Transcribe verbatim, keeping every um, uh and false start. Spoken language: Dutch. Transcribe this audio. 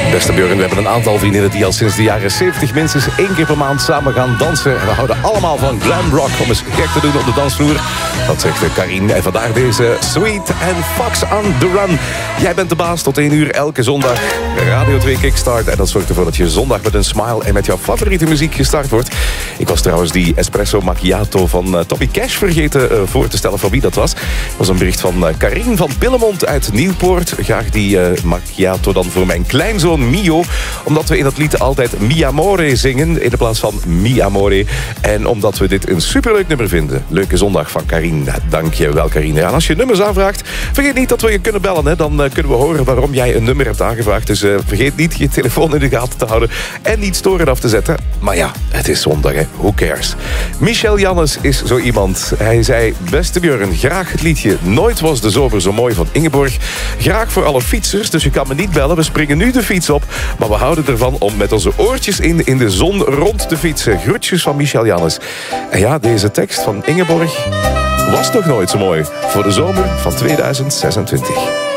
Beste Björn, we hebben een aantal vriendinnen die al sinds de jaren zeventig minstens één keer per maand samen gaan dansen. En we houden allemaal van glam rock om eens gek te doen op de dansvloer. Dat zegt Karin. En vandaar deze Sweet and Fox on the Run. Jij bent de baas tot één uur elke zondag. Radio twee Kickstart. En dat zorgt ervoor dat je zondag met een smile en met jouw favoriete muziek gestart wordt. Ik was trouwens die espresso macchiato van uh, Toby Cash vergeten uh, voor te stellen van wie dat was. Dat was een bericht van uh, Karin van Pillemont uit Nieuwpoort. Graag die uh, macchiato dan voor mijn kleinzoon Mio. Omdat we in dat lied altijd Mi Amore zingen in de plaats van Mi Amore. En omdat we dit een superleuk nummer vinden. Leuke zondag van Karin. Dank je wel, Karin. Ja, en als je nummers aanvraagt, vergeet niet dat we je kunnen bellen. Hè. Dan uh, kunnen we horen waarom jij een nummer hebt aangevraagd. Dus uh, vergeet niet je telefoon in de gaten te houden. En niet storen af te zetten. Maar ja, het is zondag, hè. Who cares? Michel Jannes is zo iemand. Hij zei, beste Björn, graag het liedje Nooit was de zomer zo mooi van Ingeborg. Graag voor alle fietsers, dus je kan me niet bellen. We springen nu de fiets op. Maar we houden ervan om met onze oortjes in in de zon rond te fietsen. Groetjes van Michel Jannes. En ja, deze tekst van Ingeborg was toch nooit zo mooi voor de zomer van tweeduizend zesentwintig.